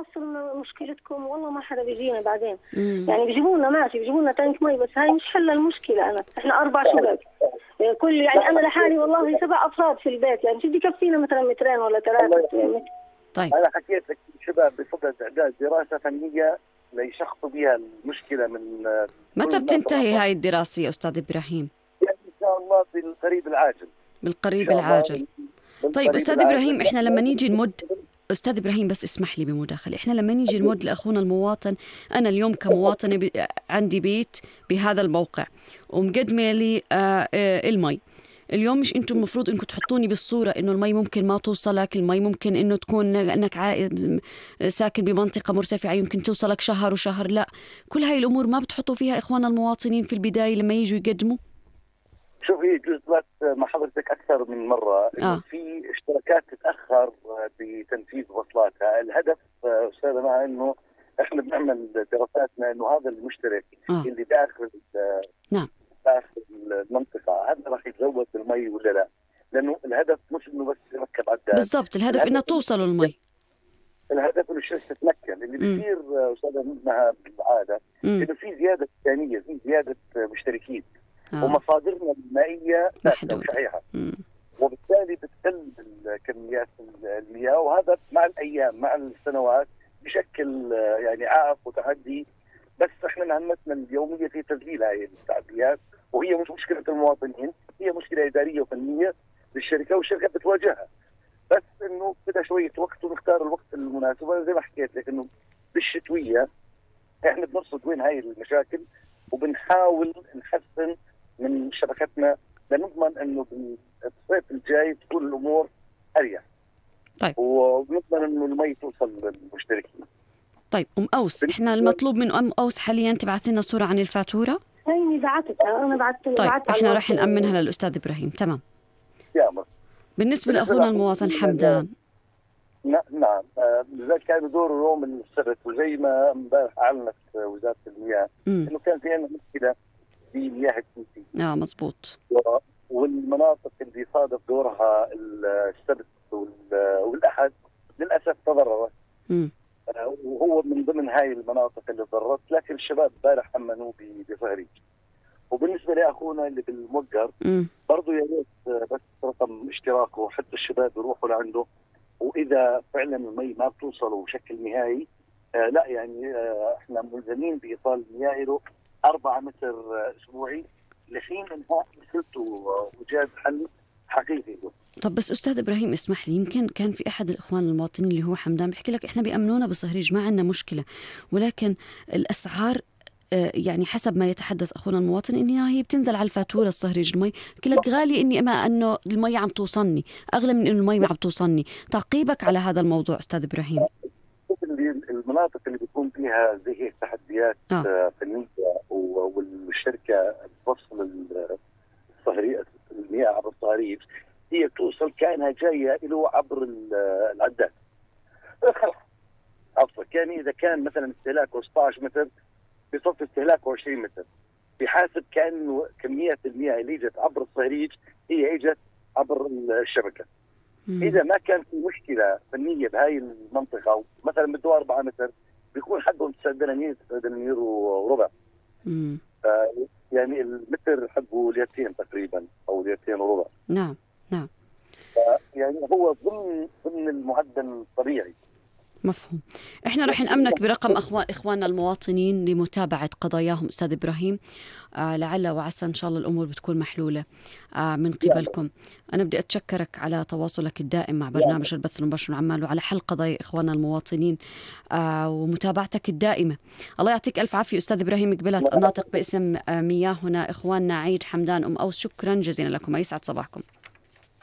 خلصوا مشكلتكم والله ما حدا بيجينا بعدين. يعني بيجيبوا لنا ماشي، بيجيبوا لنا تانك مي، بس هاي مش حل المشكلة. احنا 4 شباب كل يعني أنا لحالي والله 7 أفراد في البيت، يعني شو بدي يكفينا مثلا 2 ولا 3 متر. طيب أنا حكيت لك شباب بفضل إعداد دراسة فنية ليشخصوا بها المشكلة من متى بتنتهي هاي الدراسة يا أستاذ إبراهيم؟ يعني إن شاء الله بالقريب العاجل. بالقريب العاجل. طيب أستاذ إبراهيم، إحنا لما نيجي نمد، أستاذ إبراهيم بس اسمح لي بمداخلة، إحنا لما نيجي نمد لأخونا المواطن، أنا اليوم كمواطنة عندي بيت بهذا الموقع ومقدمة لي المي. اليوم مش أنتم المفروض إنكم تحطوني بالصورة إنه المي ممكن ما توصلك، المي ممكن إنه تكون إنك عائد ساكن بمنطقة مرتفعة يمكن توصلك شهر وشهر؟ لا، كل هاي الأمور ما بتحطوا فيها إخواننا المواطنين في البداية لما يجوا يقدموا؟ شوفي جزء مع حضرتك أكثر من مرة إنه في اشتراكات تتأخر بتنفيذ وصلاتها. الهدف أستاذة مع إنه إحنا بنعمل دراساتنا إنه هذا المشترك اللي داخل نعم داخل المنطقة هذا راح يتزود بالمي ولا لا، لأنه الهدف مش إنه بس يركب عداد. بالضبط، الهدف إنه توصلوا المي. الهدف إنه الشركة تتمكن. اللي بيصير أستاذة منها بالعادة إنه في زيادة ثانية، في زيادة مشتركين ومصادرنا المائية صحيحة، وبالتالي بتقل كميات المياه، وهذا مع الأيام مع السنوات بشكل يعني عائق وتحدي. بس احنا مهمتنا اليومية في تسجيل هاي التعديات، وهي مش مشكلة المواطنين، هي مشكلة إدارية وفنية للشركة والشركة بتواجهها. بس انه بدها شوية وقت ونختار الوقت المناسب. أنا زي ما حكيت لك انه بالشتوية احنا بنرصد وين هاي المشاكل وبنحاول نحسن من شبكتنا لنضمن انه بالصيف الجاي تكون الامور اريح. طيب ونضمن انه المي توصل للمشتركين. طيب أوس، احنا المطلوب من أوس حاليا تبعث لنا صورة عن الفاتورة. هيني بعتتها، انا بعت. طيب احنا راح نأمنها للأستاذ إبراهيم. تمام. يا مر. بالنسبة لأخونا المواطن حمدان، نعم لذلك كان دوره يوم السبت، وزي ما امبارح اعلنت وزارة المياه انه كان في عندنا مشكلة في مياه التنسيق. مزبوط. والمناطق اللي صادف دورها السبت والأحد للأسف تضررت، وهو من ضمن هاي المناطق اللي تضررت. لكن الشباب امبارح أمنوا بصهريج. وبالنسبة لأخونا اللي بالموقر برضو يا ريت بس رقم اشتراكه حتى الشباب يروحوا لعنده، وإذا فعلا المي ما بتوصله بشكل نهائي لا يعني احنا ملزمين بإيصال المياه له 4 متر أسبوعي لحين انهاء مشكلته وجاد حل حقيقي له. طب بس أستاذ إبراهيم اسمح لي، يمكن كان في أحد الإخوان المواطنين اللي هو حمدان بيحكي لك إحنا بيأمنونا بصهريج ما عندنا مشكلة، ولكن الأسعار يعني حسب ما يتحدث أخونا المواطن إنها هي بتنزل على الفاتورة الصهريج المي، بحكي لك غالي إني أما أنه المي عم توصلني أغلى من إنه المي ما عم توصلني. تعقيبك على هذا الموضوع أستاذ إبراهيم؟ المناطق اللي بيكون فيها زي هيك تحديات فنية والشركة بتوصل المياه عبر الصهريج، هي توصل كأنها جاية له عبر العداد. عفوا، كان إذا كان مثلا استهلاكه 16 متر بصف استهلاكه 20 متر، بحاسب كأنه كمية المياه اللي اجت عبر الصهريج هي اجت عبر الشبكة. إذا ما كان في مشكلة فنية بهاي المنطقة مثلا بده 4 متر بيكون حقهم 9 دنانير وربع. يعني المتر حقه ليرتين تقريبا أو ليرتين وربع. نعم نعم. يعني هو ضمن المعدل الطبيعي. مفهوم. احنا رح نأمنك برقم اخواننا المواطنين لمتابعة قضاياهم استاذ ابراهيم، لعل وعسى ان شاء الله الامور بتكون محلولة من قبلكم. انا بدي اتشكرك على تواصلك الدائم مع برنامج البث المباشر من عمان وعلى حل قضايا اخواننا المواطنين ومتابعتك الدائمة. الله يعطيك الف عافية استاذ ابراهيم قبلت الناطق باسم مياهنا اخواننا عيد حمدان اوس، شكرا جزيلا لكم، يسعد صباحكم.